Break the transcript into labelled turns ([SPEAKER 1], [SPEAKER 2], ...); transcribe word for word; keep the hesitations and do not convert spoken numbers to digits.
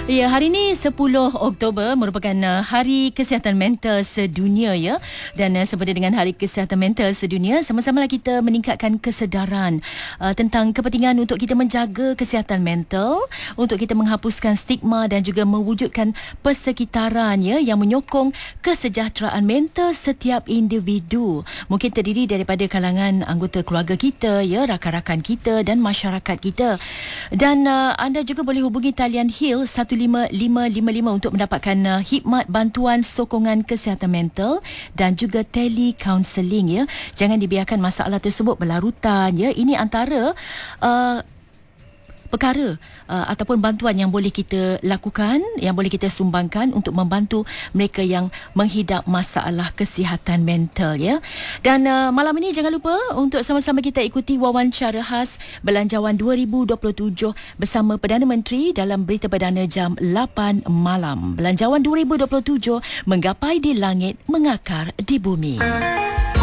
[SPEAKER 1] Ya, hari ini sepuluh Oktober merupakan uh, Hari Kesihatan Mental Sedunia ya. Dan uh, seperti dengan Hari Kesihatan Mental Sedunia, sama-samalah kita meningkatkan kesedaran uh, tentang kepentingan untuk kita menjaga kesihatan mental, untuk kita menghapuskan stigma dan juga mewujudkan persekitaran ya yang menyokong kesejahteraan mental setiap individu. Mungkin terdiri daripada kalangan anggota keluarga kita ya, rakan-rakan kita dan masyarakat kita. Dan uh, anda juga boleh hubungi talian Hill satu lima lima lima lima untuk mendapatkan uh, khidmat bantuan sokongan kesihatan mental dan juga tele-counselling ya. Jangan dibiarkan masalah tersebut berlarutan ya. Ini antara uh, perkara uh, ataupun bantuan yang boleh kita lakukan, yang boleh kita sumbangkan untuk membantu mereka yang menghidap masalah kesihatan mental ya. Dan uh, malam ini jangan lupa untuk sama-sama kita ikuti wawancara khas Belanjawan dua ribu dua puluh tujuh bersama Perdana Menteri dalam Berita Perdana jam lapan malam. Belanjawan dua ribu dua puluh tujuh menggapai di langit, mengakar di bumi.